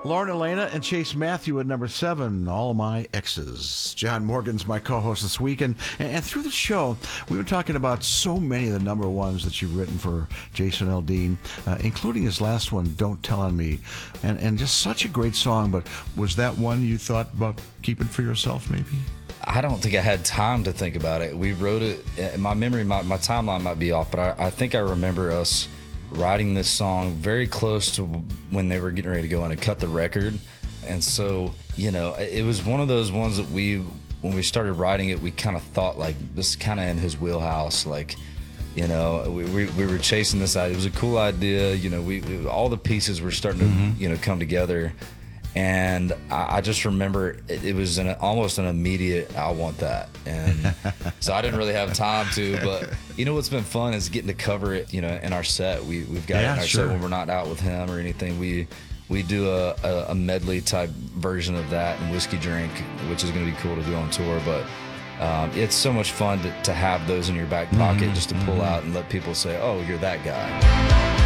Lauren Elena and Chase Matthew at number 7, All My Exes. John Morgan's my co-host this week, and through the show, we were talking about so many of the number ones that you've written for Jason Aldean, including his last one, Don't Tell on Me, and just such a great song. But was that one you thought about keeping for yourself, maybe? I don't think I had time to think about it. We wrote it, my memory, my timeline might be off, but I think I remember us writing this song very close to when they were getting ready to go in and cut the record. And so, you know, it was one of those ones that when we started writing it, we kind of thought like, this is kind of in his wheelhouse. Like, you know, we were chasing this idea. It was a cool idea. You know, all the pieces were starting to, you know, come together. And I just remember it was almost an immediate, I want that. And so I didn't really have time to, but you know what's been fun is getting to cover it, you know, in our set. We've got it in our set when we're not out with him or anything. We do a medley type version of that and Whiskey Drink, which is going to be cool to do on tour. But it's so much fun to have those in your back pocket just to pull out and let people say, oh, you're that guy.